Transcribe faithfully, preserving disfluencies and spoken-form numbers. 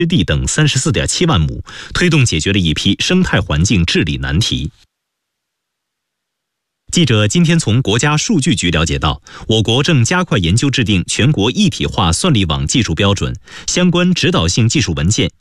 湿地等 三十四点七万亩，推动解决了一批生态环境治理难题。记者今天从国家数据局了解到，我国正加快研究制定全国一体化算力网技术标准，相关指导性技术文件